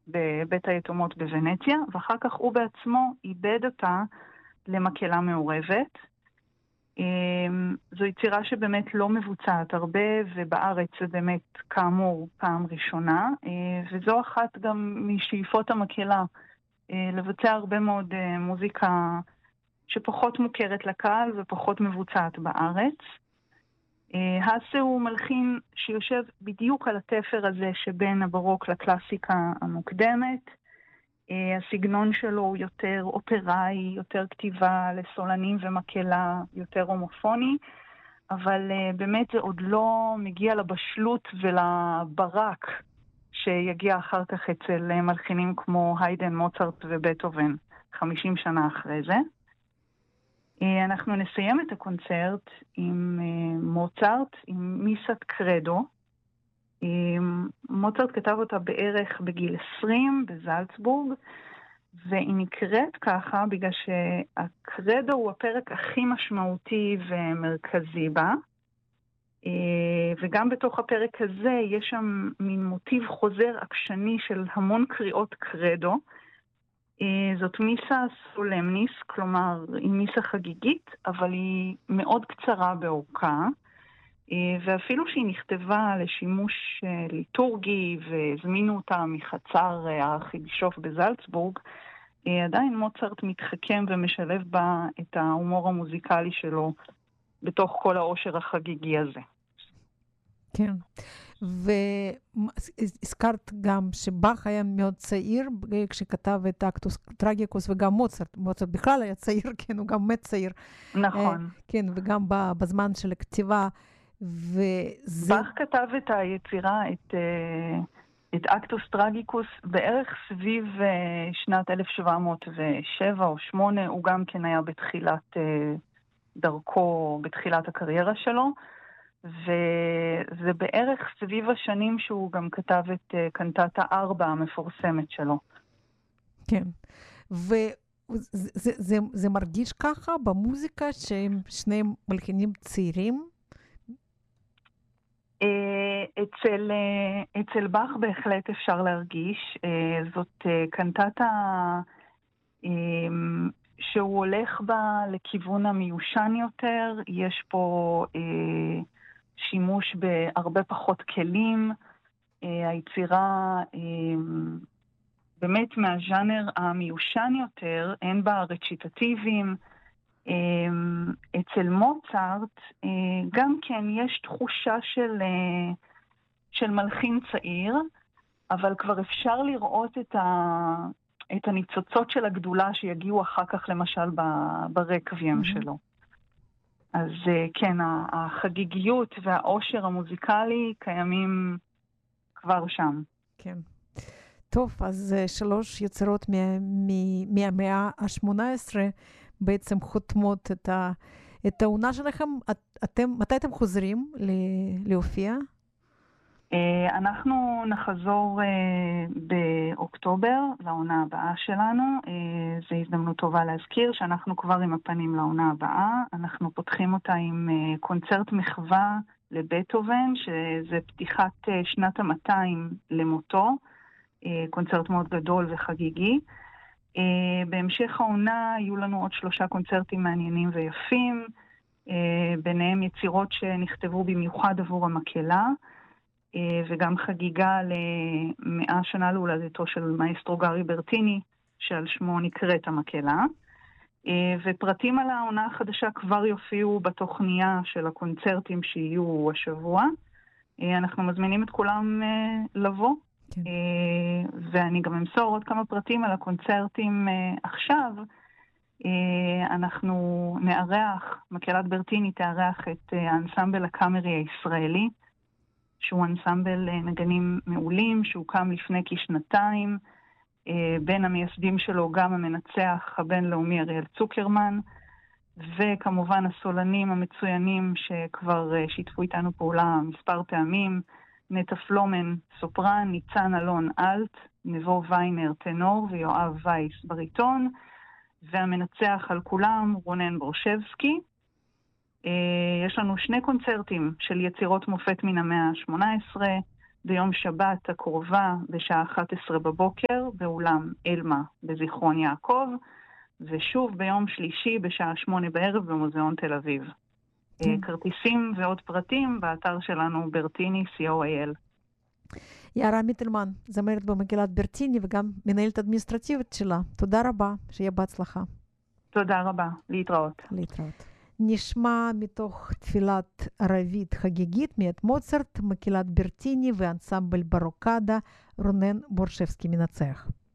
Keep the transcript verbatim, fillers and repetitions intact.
בבית היתומות בוונציה, ואחר כך הוא בעצמו איבד אותה למקהלה מעורבת. זו יצירה שבאמת לא מבוצעת הרבה, ובארץ זה באמת כאמור פעם ראשונה, וזו אחת גם משאיפות המקהלה, לבצע הרבה מאוד מוזיקה שפחות מוכרת לקהל ופחות מבוצעת בארץ. האסה הוא מלחין שיושב בדיוק על התפר הזה שבין הברוק לקלאסיקה המוקדמת. הסגנון שלו הוא יותר אופראי, יותר כתיבה לסולנים ומקהלה, יותר הומופוני, אבל באמת זה עוד לא מגיע לבשלות ולברק שיגיע אחר כך אצל מלחינים כמו היידן, מוצרט ובטהובן, חמישים שנה אחרי זה. אנחנו נסיים את הקונצרט עם מוצרט, עם מיסת קרדו. מוצרט כתב אותה בערך בגיל עשרים בזלצבורג, והיא נקראת ככה בגלל שהקרדו הוא הפרק הכי משמעותי ומרכזי בה, וגם בתוך הפרק הזה יש שם מין מוטיב חוזר עקשני של המון קריאות קרדו. זאת מיסה סולמניס, כלומר היא מיסה חגיגית, אבל היא מאוד קצרה באורכה, ואפילו שהיא נכתבה לשימוש ליטורגי והזמינו אותה מחצר הארכיבישוף בזלצבורג, עדיין מוצרט מתחכם ומשלב בה את ההומור המוזיקלי שלו בתוך כל העושר החגיגי הזה. כן. והזכרת גם שבאך היה מאוד צעיר כשכתב את אקטוס טרגיקוס, וגם מוצרט, מוצרט בכלל היה צעיר, כן, הוא גם מת צעיר. נכון. כן, וגם בזמן של הכתיבה. וזה... באך כתב את היצירה, את, את אקטוס טרגיקוס, בערך סביב שנת אלף שבע מאות ושבע או שמונה, הוא גם כן היה בתחילת דרכו, בתחילת הקריירה שלו. וזה בערך סביב השנים שהוא גם כתב את קנטטה ארבע המפורסמת שלו. כן. וזה זה, זה, זה מרגיש ככה במוזיקה שהם שני מלחינים צעירים? אצל, אצל באך בהחלט אפשר להרגיש. זאת קנטטה שהוא הולך בה לכיוון המיושן יותר. יש פה שימוש בהרבה פחות כלים, היצירה באמת מהז'אנר המיושן יותר, אין בה רציטטיבים. אצל מוצרט גם כן יש תחושה של, של מלחין צעיר, אבל כבר אפשר לראות את, ה, את הניצוצות של הגדולה שיגיעו אחר כך למשל ברקוויאם mm-hmm. שלו. אז כן, החגיגיות והעושר המוזיקלי קיימים כבר שם. כן. טוב, אז שלוש יצירות מהמאה ה-שמונה עשרה בעצם חותמות את, ה, את העונה שלכם. את, אתם, מתי אתם חוזרים להופיע? אנחנו נחזור באוקטובר לעונה הבאה שלנו. זו הזדמנות טובה להזכיר שאנחנו כבר עם הפנים לעונה הבאה. אנחנו פותחים אותה עם קונצרט מחווה לבטהובן, שזה פתיחת שנת המאתיים למותו. קונצרט מאוד גדול וחגיגי. בהמשך העונה יהיו לנו עוד שלושה קונצרטים מעניינים ויפים, ביניהם יצירות שנכתבו במיוחד עבור המקהלה, וגם חגיגה למאה שנה להולדתו של מאסטרו גארי ברטיני, שעל שמו נקראת המקהלה. ופרטים על העונה החדשה כבר יופיעו בתוכניה של הקונצרטים שיהיו השבוע. אנחנו מזמינים את כולם לבוא. כן. ואני גם אמסור עוד כמה פרטים על הקונצרטים עכשיו. אנחנו נארח, מקהלת ברטיני תארח את האנסמבל הקאמרי הישראלי, שהוא אנסמבל נגנים מעולים, שהוקם לפני כשנתיים, בין המייסדים שלו גם המנצח הבינלאומי אריאל צוקרמן, וכמובן הסולנים המצוינים שכבר שיתפו איתנו פעולה מספר פעמים, נטע פלומן סופרן, ניצן אלון אלט, נבו ויינר טנור ויואב וייס בריטון, והמנצח על כולם רונן ברושבסקי. יש לנו שני קונצרטים של יצירות מופת מן המאה ה-שמונה עשרה, ביום שבת הקרובה בשעה אחת עשרה בבוקר באולם אלמה בזיכרון יעקב, ושוב ביום שלישי בשעה שמונה בערב במוזיאון תל אביב. כן. כרטיסים ועוד פרטים באתר שלנו ברטיני סי או איי אל. יערה מיטלמן, זמרת במקהלת ברטיני וגם מנהלת אדמיניסטרטיבית שלה. תודה רבה, שיהיה בהצלחה. תודה רבה, להתראות. להתראות. נשמע מתוך תפילת ערבית חגיגית מאת מוצרט, מקהלת ברטיני ואנסמבל ברוקדה, רונן בורשבסקי מנצח.